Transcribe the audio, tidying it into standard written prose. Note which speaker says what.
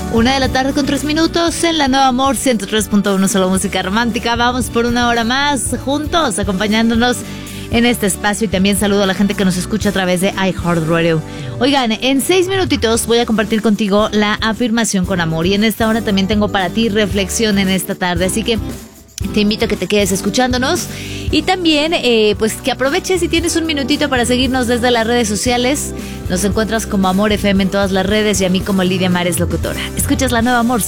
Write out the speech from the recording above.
Speaker 1: 1:03 en la Nueva Amor 103.1, solo música romántica. Vamos por una hora más juntos, acompañándonos en este espacio, y también saludo a la gente que nos escucha a través de iHeartRadio. Oigan, en 6 minutitos voy a compartir contigo la afirmación con amor, y en esta hora también tengo para ti reflexión en esta tarde, así que te invito a que te quedes escuchándonos y también pues que aproveches si tienes un minutito para seguirnos desde las redes sociales. Nos encuentras como Amor FM en todas las redes y a mí como Lidia Mares Locutora. Escuchas la Nueva Amor